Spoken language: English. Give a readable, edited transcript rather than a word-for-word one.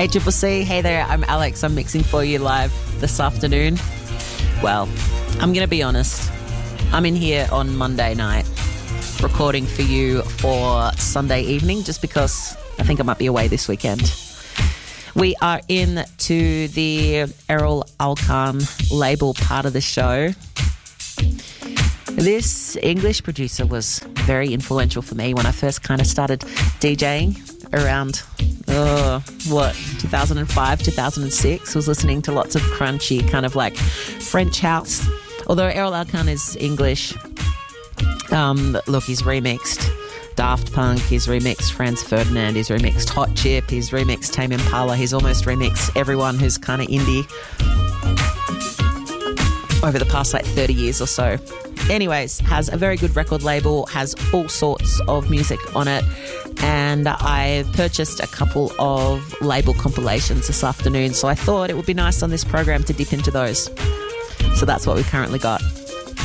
ACCC, hey there, I'm Alex. I'm mixing for you live this afternoon. Well, I'm going to be honest. I'm in here on Monday night recording for you for Sunday evening just because I think I might be away this weekend. We are in to the Errol Alkan label part of the show. This English producer was very influential for me when I first kind of started DJing around, 2005, 2006. I was listening to lots of crunchy kind of like French house. Although Errol Alkan is English, look, he's remixed Daft Punk, he's remixed Franz Ferdinand, he's remixed Hot Chip, he's remixed Tame Impala, he's almost remixed everyone who's kind of indie over the past like 30 years or so. Anyways, has a very good record label, has all sorts of music on it, and I purchased a couple of label compilations this afternoon, so I thought it would be nice on this program to dip into those. So that's what we've currently got.